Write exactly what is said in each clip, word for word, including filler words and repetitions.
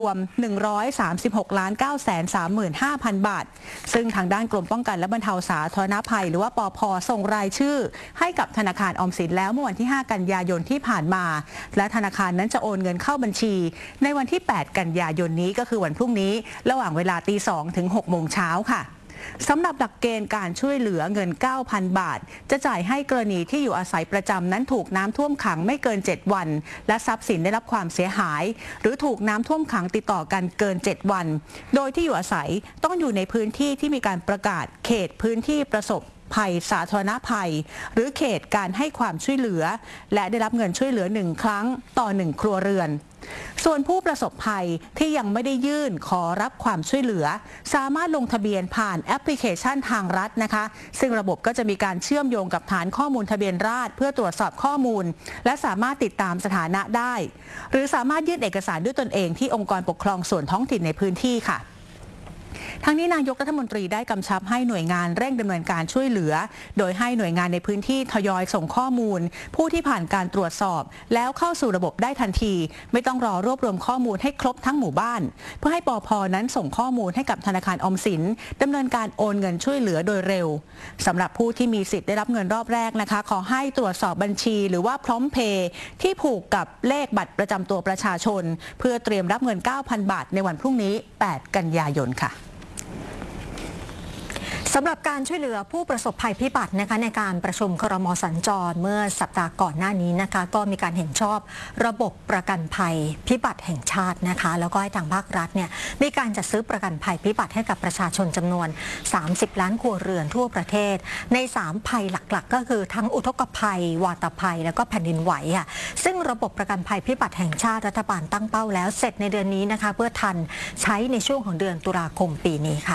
รวม หนึ่งร้อยสามสิบหกล้านเก้าแสนสามหมื่นห้าพัน บาทซึ่งทางด้านกรมป้องกันและบรรเทาสาธารณภัยหรือว่าปภ.ส่งรายชื่อให้กับธนาคารออมสินแล้วเมื่อวันที่ห้ากันยายนที่ผ่านมาและธนาคารนั้นจะโอนเงินเข้าบัญชีในวันที่แปดกันยายนนี้ก็คือวันพรุ่งนี้ระหว่างเวลาตีสองถึงหกโมงเช้าค่ะสำหรับหลักเกณฑ์การช่วยเหลือเงิน เก้าพัน บาทจะจ่ายให้กรณีที่อยู่อาศัยประจำนั้นถูกน้ำท่วมขังไม่เกินเจ็ดวันและทรัพย์สินได้รับความเสียหายหรือถูกน้ำท่วมขังติดต่อกันเกินเจ็ดวันโดยที่อยู่อาศัยต้องอยู่ในพื้นที่ที่มีการประกาศเขตพื้นที่ประสบภัยสาธารณภัยหรือเขตการให้ความช่วยเหลือและได้รับเงินช่วยเหลือหนึ่งครั้งต่อหนึ่งครัวเรือนส่วนผู้ประสบภัยที่ยังไม่ได้ยื่นขอรับความช่วยเหลือสามารถลงทะเบียนผ่านแอปพลิเคชันทางรัฐนะคะซึ่งระบบก็จะมีการเชื่อมโยงกับฐานข้อมูลทะเบียนราษฎรเพื่อตรวจสอบข้อมูลและสามารถติดตามสถานะได้หรือสามารถยื่นเอกสารด้วยตนเองที่องค์กรปกครองส่วนท้องถิ่นในพื้นที่ค่ะทั้งนี้นายกรัฐมนตรีได้กำชับให้หน่วยงานเร่งดำเนินการช่วยเหลือโดยให้หน่วยงานในพื้นที่ทยอยส่งข้อมูลผู้ที่ผ่านการตรวจสอบแล้วเข้าสู่ระบบได้ทันทีไม่ต้องรอรวบรวมข้อมูลให้ครบทั้งหมู่บ้านเพื่อให้ปภ.นั้นส่งข้อมูลให้กับธนาคารออมสินดำเนินการโอนเงินช่วยเหลือโดยเร็วสำหรับผู้ที่มีสิทธิ์ได้รับเงินรอบแรกนะคะขอให้ตรวจสอบบัญชีหรือว่าพร้อมเพย์ที่ผูกกับเลขบัตรประจำตัวประชาชนเพื่อเตรียมรับเงิน เก้าพัน บาทในวันพรุ่งนี้แปดกันยายนค่ะสำหรับการช่วยเหลือผู้ประสบภัยพิบัตินะคะในการประชุมครม.สัญจรเมื่อสัปดาห์ก่อนหน้านี้นะคะก็มีการเห็นชอบระบบประกันภัยพิบัติแห่งชาตินะคะแล้วก็ให้ทางภาครัฐเนี่ยมีการจัดซื้อประกันภัยพิบัติให้กับประชาชนจำนวนสามสิบล้านครัวเรือนทั่วประเทศในสามภัยหลักๆก็คือทั้งอุทกภัยวาตภัยแล้วก็แผ่นดินไหวค่ะซึ่งระบบประกันภัยพิบัติแห่งชาติรัฐบาลตั้งเป้าแล้วเสร็จในเดือนนี้นะคะเพื่อทันใช้ในช่วงของเดือนตุลาคมปีนี้ค่ะ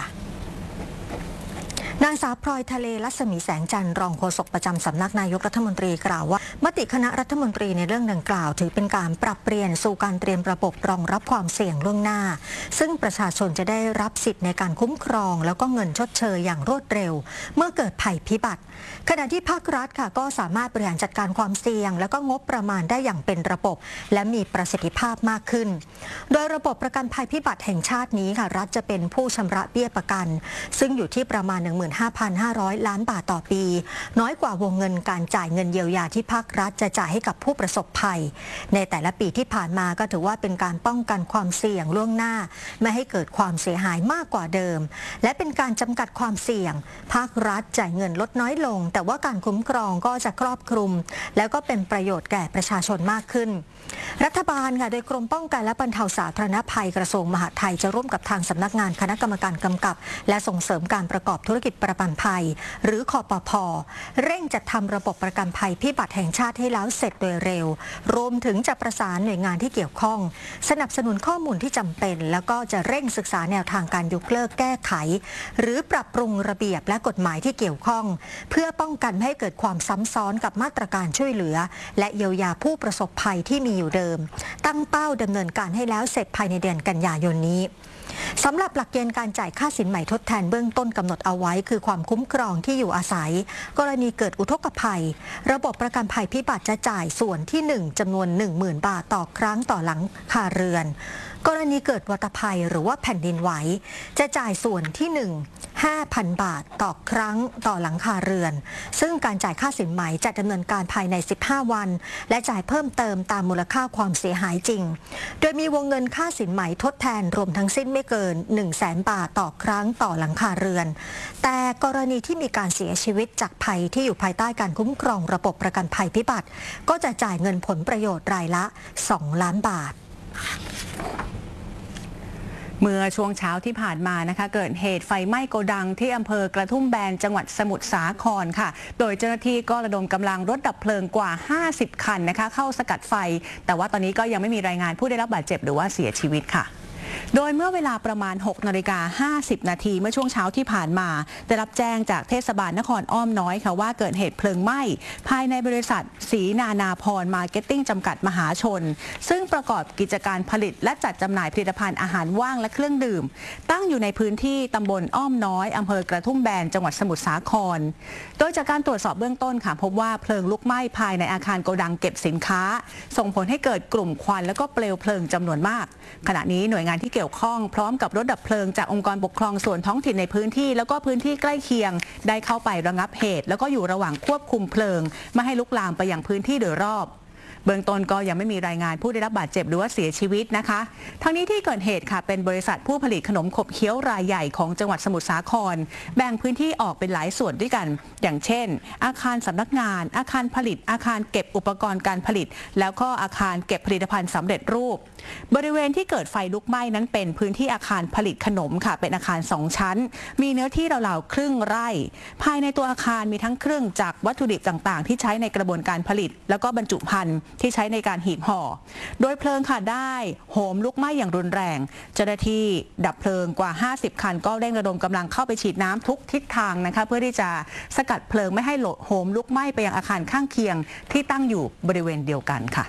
นางสาวพลอยทะเลรัศมีแสงจันทร์รองโฆษกประจำสำนักนายกรัฐมนตรีกล่าวว่ามติคณะรัฐมนตรีในเรื่องดังกล่าวถือเป็นการปรับเปลี่ยนสู่การเตรียมระบบรองรับความเสี่ยงล่วงหน้าซึ่งประชาชนจะได้รับสิทธิ์ในการคุ้มครองแล้วก็เงินชดเชยอย่างรวดเร็วเมื่อเกิดภัยพิบัติขณะที่ภาครัฐค่ะก็สามารถบริหารจัดการความเสี่ยงแล้วก็งบประมาณได้อย่างเป็นระบบและมีประสิทธิภาพมากขึ้นโดยระบบประกันภัยพิบัติแห่งชาตินี้ค่ะรัฐจะเป็นผู้ชำระเบี้ยประกันซึ่งอยู่ที่ประมาณ หนึ่งหมื่นห้าพันห้าร้อย ล้านบาทต่อปีน้อยกว่าวงเงินการจ่ายเงินเยียวยาที่ภาครัฐจะจ่ายให้กับผู้ประสบภัยในแต่ละปีที่ผ่านมาก็ถือว่าเป็นการป้องกันความเสี่ยงล่วงหน้าไม่ให้เกิดความเสียหายมากกว่าเดิมและเป็นการจำกัดความเสี่ยงภาครัฐจ่ายเงินลดน้อยลงแต่ว่าการคุ้มครองก็จะครอบคลุมแล้วก็เป็นประโยชน์แก่ประชาชนมากขึ้นรัฐบาลค่ะโดยกรมป้องกันและบรรเทาสาธารณภัยกระทรวงมหาดไทยจะร่วมกับทางสำนักงานคณะกรรมการกำกับและส่งเสริมการประกอบธุรกิจประกันภัยหรือคปภ.เร่งจัดทำระบบประกันภัยพิบัติแห่งชาติให้แล้วเสร็จโดยเร็วรวมถึงจะประสานหน่วยงานที่เกี่ยวข้องสนับสนุนข้อมูลที่จำเป็นแล้วก็จะเร่งศึกษาแนวทางการยกเลิกแก้ไขหรือปรับปรุงระเบียบและกฎหมายที่เกี่ยวข้องเพื่อป้องกันไม่ให้เกิดความซ้ำซ้อนกับมาตรการช่วยเหลือและเยียวยาผู้ประสบภัยที่มีอยู่เดิมตั้งเป้าดำเนินการให้แล้วเสร็จภายในเดือนกันยายนนี้สำหรับหลักเกณฑ์การจ่ายค่าสินใหม่ทดแทนเบื้องต้นกำหนดเอาไว้คือความคุ้มครองที่อยู่อาศัยกรณีเกิดอุทกภัยระบบประกันภัยพิบัติจะจ่ายส่วนที่หนึ่งจำนวน หนึ่งหมื่น บาทต่อครั้งต่อหลังคาเรือนกรณีเกิดวัตภัยหรือว่าแผ่นดินไหวจะจ่ายส่วนที่หนึ่ง ห้าพัน บาทต่อครั้งต่อหลังคาเรือนซึ่งการจ่ายค่าสินไหมจะดำเนินการภายในสิบห้าวันและจ่ายเพิ่มเติมตามมูลค่าความเสียหายจริงโดยมีวงเงินค่าสินไหมทดแทนรวมทั้งสิ้นไม่เกิน หนึ่งแสน บาทต่อครั้งต่อหลังคาเรือนแต่กรณีที่มีการเสียชีวิตจากภัยที่อยู่ภายใต้การคุ้มครองระบบประกันภัยพิบัติก็จะจ่ายเงินผลประโยชน์รายละสองล้านบาทเมื่อช่วงเช้าที่ผ่านมานะคะเกิดเหตุไฟไหม้โกดังที่อำเภอกระทุ่มแบนจังหวัดสมุทรสาครค่ะโดยเจ้าหน้าที่ก็ระดมกำลังรถดับเพลิงกว่าห้าสิบคันนะคะเข้าสกัดไฟแต่ว่าตอนนี้ก็ยังไม่มีรายงานผู้ได้รับบาดเจ็บหรือว่าเสียชีวิตค่ะโดยเมื่อเวลาประมาณหกนาฬิกาห้าสิบนาทีเมื่อช่วงเช้าที่ผ่านมาได้รับแจ้งจากเทศบาลนครอ้อมน้อยค่ะว่าเกิดเหตุเพลิงไหม้ภายในบริษัทศรีนานาพรมาร์เก็ตติ้งจำกัดมหาชนซึ่งประกอบกิจการผลิตและจัดจำหน่ายผลิตภัณฑ์อาหารว่างและเครื่องดื่มตั้งอยู่ในพื้นที่ตำบลอ้อมน้อยอำเภอกระทุ่มแบนจังหวัดสมุทรสาครโดยจากการตรวจสอบเบื้องต้นค่ะพบว่าเพลิงลุกไหม้ภายในอาคารโกดังเก็บสินค้าส่งผลให้เกิดกลุ่มควันและก็เปลวเพลิงจำนวนมากขณะนี้หน่วยงานที่เกี่ยวข้องพร้อมกับรถดับเพลิงจากองค์กรปกครองส่วนท้องถิ่นในพื้นที่แล้วก็พื้นที่ใกล้เคียงได้เข้าไประงับเหตุแล้วก็อยู่ระหว่างควบคุมเพลิงไม่ให้ลุกลามไปยังพื้นที่โดยรอบเบื้องต้นก็ยังไม่มีรายงานผู้ได้รับบาดเจ็บหรือว่าเสียชีวิตนะคะทั้งนี้ที่เกิดเหตุค่ะเป็นบริษัทผู้ผลิตขนมขบเคี้ยวรายใหญ่ของจังหวัดสมุทรสาครแบ่งพื้นที่ออกเป็นหลายส่วนด้วยกันอย่างเช่นอาคารสำนักงานอาคารผลิตอาคารเก็บอุปกรณ์การผลิตแล้วก็อาคารเก็บผลิตภัณฑ์สำเร็จรูปบริเวณที่เกิดไฟลุกไหม้นั้นเป็นพื้นที่อาคารผลิตขนมค่ะเป็นอาคารสองชั้นมีเนื้อที่ราวๆครึ่งไร่ภายในตัวอาคารมีทั้งเครื่องจักรวัตถุดิบต่างๆที่ใช้ในกระบวนการผลิตแล้วก็บรรจุภัณฑ์ที่ใช้ในการหีบห่อโดยเพลิงค่ะได้โหมลุกไหม้อย่างรุนแรงเจ้าหน้าที่ดับเพลิงกว่าห้าสิบคันก็เร่งระดมกำลังเข้าไปฉีดน้ำทุกทิศทางนะคะเพื่อที่จะสกัดเพลิงไม่ให้โหมลุกไหม้ไปยังอาคารข้างเคียงที่ตั้งอยู่บริเวณเดียวกันค่ะ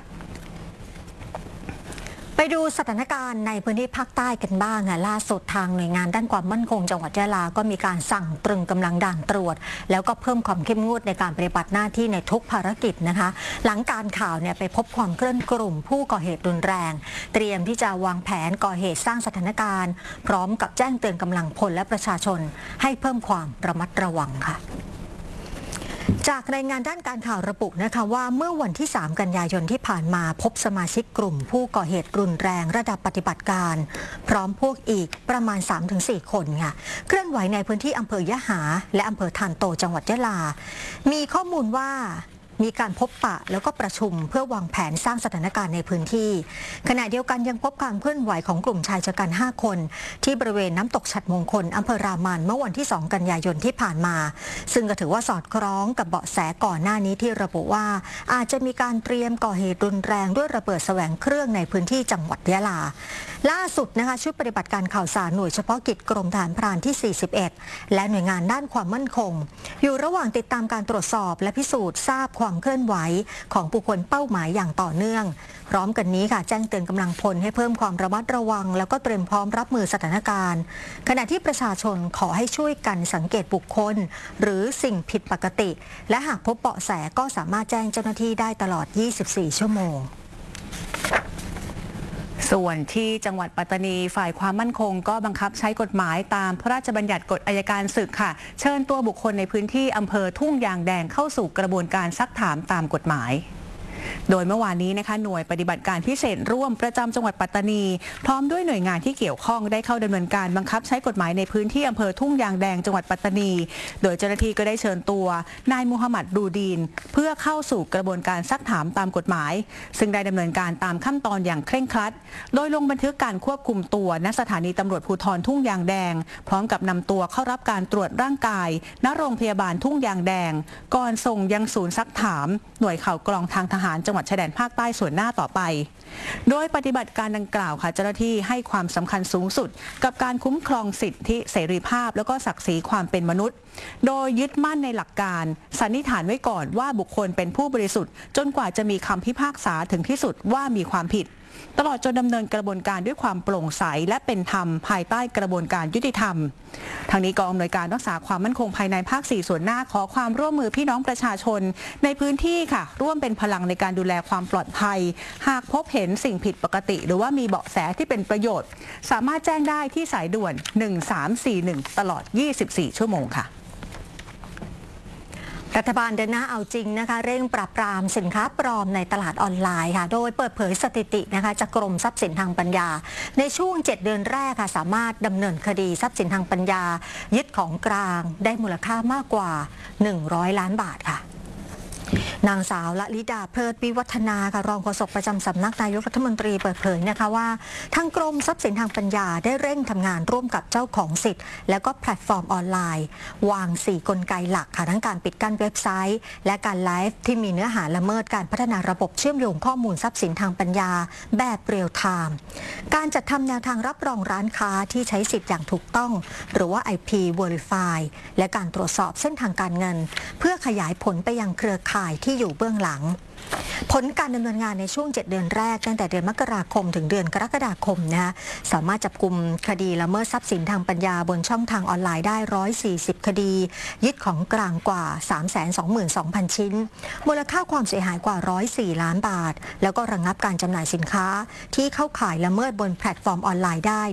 ไปดูสถานการณ์ในพื้นที่ภาคใต้กันบ้างล่าสุดทางหน่วยงานด้านความมั่นคงจังหวัดยะลาก็มีการสั่งตรึงกำลังด่านตรวจแล้วก็เพิ่มความเข้มงวดในการปฏิบัติหน้าที่ในทุกภารกิจนะคะหลังการข่าวเนี่ยไปพบความเคลื่อนกลุ่มผู้ก่อเหตุรุนแรงเตรียมที่จะวางแผนก่อเหตุสร้างสถานการณ์พร้อมกับแจ้งเตือนกำลังพลและประชาชนให้เพิ่มความระมัดระวังค่ะจากรายงานด้านการข่าวระบุนะคะว่าเมื่อวันที่สามกันยายนที่ผ่านมาพบสมาชิกกลุ่มผู้ก่อเหตุรุนแรงระดับปฏิบัติการพร้อมพวกอีกประมาณ สามถึงสี่ คนค่ะเคลื่อนไหวในพื้นที่อำเภอยะหาและอำเภอธารโตจังหวัดยะลามีข้อมูลว่ามีการพบปะแล้วก็ประชุมเพื่อวางแผนสร้างสถานการณ์ในพื้นที่ขณะเดียวกันยังพบความเคลื่อนไหวของกลุ่มชายชะกันห้าคนที่บริเวณน้ำตกฉัตรมงคลอำเภอรามันเมื่อวันที่สองกันยายนที่ผ่านมาซึ่งก็ถือว่าสอดคล้องกับเบาะแสก่อนหน้านี้ที่ระบุว่าอาจจะมีการเตรียมก่อเหตุรุนแรงด้วยระเบิดแสวงเครื่องในพื้นที่จังหวัดยะลาล่าสุดนะคะชุดปฏิบัติการข่าวสารหน่วยเฉพาะกิจกรมทหารพรานที่สี่สิบเอ็ดและหน่วยงานด้านความมั่นคงอยู่ระหว่างติดตามการตรวจสอบและพิสูจน์ทราบความเคลื่อนไหวของบุคคลเป้าหมายอย่างต่อเนื่องพร้อมกันนี้ค่ะแจ้งเตือนกำลังพลให้เพิ่มความระมัดระวังแล้วก็เตรียมพร้อมรับมือสถานการณ์ขณะที่ประชาชนขอให้ช่วยกันสังเกตบุคคลหรือสิ่งผิดปกติและหากพบเบาะแสก็สามารถแจ้งเจ้าหน้าที่ได้ตลอดยี่สิบสี่ชั่วโมงส่วนที่จังหวัดปัตตานีฝ่ายความมั่นคงก็บังคับใช้กฎหมายตามพระราชบัญญัติกฎอัยการศึกค่ะเชิญตัวบุคคลในพื้นที่อำเภอทุ่งยางแดงเข้าสู่กระบวนการซักถามตามกฎหมายโดยเมื่อวานนี้นะคะหน่วยปฏิบัติการพิเศษร่วมประจำจังหวัดปัตตานีพร้อมด้วยหน่วยงานที่เกี่ยวข้องได้เข้าดำเนินการบังคับใช้กฎหมายในพื้นที่อำเภอทุ่งยางแดงจังหวัดปัตตานีโดยเจ้าหน้าที่ก็ได้เชิญตัวนายมูฮัมหมัดดูดีนเพื่อเข้าสู่กระบวนการซักถามตามกฎหมายซึ่งได้ดำเนินการตามขั้นตอนอย่างเคร่งครัดโดยลงบันทึกการควบคุมตัวณสถานีตำรวจภูธรทุ่งยางแดงพร้อมกับนำตัวเข้ารับการตรวจร่างกายณโรงพยาบาลทุ่งยางแดงก่อนส่งยังศูนย์ซักถามหน่วยข่าวกรองทางทหารจังหวัดชายแดนภาคใต้ส่วนหน้าต่อไปโดยปฏิบัติการดังกล่าวค่ะเจ้าหน้าที่ให้ความสำคัญสูงสุดกับการคุ้มครองสิทธิเสรีภาพแล้วก็ศักดิ์ศรีความเป็นมนุษย์โดยยึดมั่นในหลักการสันนิษฐานไว้ก่อนว่าบุคคลเป็นผู้บริสุทธิ์จนกว่าจะมีคำพิพากษาถึงที่สุดว่ามีความผิดตลอดจนดำเนินกระบวนการด้วยความโปร่งใสและเป็นธรรมภายใต้กระบวนการยุติธรรมทางนี้กองอำนวยการรักษาความมั่นคงภายในภาคสี่ส่วนหน้าขอความร่วมมือพี่น้องประชาชนในพื้นที่ค่ะร่วมเป็นพลังในการดูแลความปลอดภัยหากพบเห็นสิ่งผิดปกติหรือว่ามีเบาะแสที่เป็นประโยชน์สามารถแจ้งได้ที่สายด่วนหนึ่งสามสี่หนึ่งตลอดยี่สิบสี่ชั่วโมงค่ะรัฐบาลเดินหน้าเอาจริงนะคะเร่งปราบปรามสินค้าปลอมในตลาดออนไลน์ค่ะโดยเปิดเผยสถิตินะคะจากกรมทรัพย์สินทางปัญญาในช่วงเจ็ดเดือนแรกค่ะสามารถดำเนินคดีทรัพย์สินทางปัญญายึดของกลางได้มูลค่ามากกว่าหนึ่งร้อยล้านบาทค่ะนางสาวละลิดาเพลิดวิวัฒนาค่ะรองโฆษกประจำสำนักนายกรัฐมนตรีเปิดเผยนะคะว่าทางกรมทรัพย์สินทางปัญญาได้เร่งทำงานร่วมกับเจ้าของสิทธิ์และก็แพลตฟอร์มออนไลน์วางสี่กลไกหลักค่ะทั้งการปิดกั้นเว็บไซต์และการไลฟ์ที่มีเนื้อหาละเมิดการพัฒนาระบบเชื่อมโยงข้อมูลทรัพย์สินทางปัญญาแบบเรียลไทม์การจัดทำแนวทางรับรองร้านค้าที่ใช้สิทธิ์อย่างถูกต้องหรือว่า ไอ พี Verify และการตรวจสอบเส้นทางการเงินเพื่อขยายผลไปยังเครือข่ายที่อยู่เบื้องหลังผลการดำเนินงานในช่วงเจ็ดเดือนแรกตั้งแต่เดือนมกราคมถึงเดือนกรกฎาคมนะคะสามารถจับกุมคดีละเมิดทรัพย์สินทางปัญญาบนช่องทางออนไลน์ได้หนึ่งร้อยสี่สิบคดียึดของกลางกว่า สามแสนสองหมื่นสองพัน ชิ้นมูลค่าความเสียหายกว่าหนึ่งร้อยสี่ล้านบาทแล้วก็ระงับการจำหน่ายสินค้าที่เข้าข่ายละเมิดบนแพลตฟอร์มออนไลน์ได้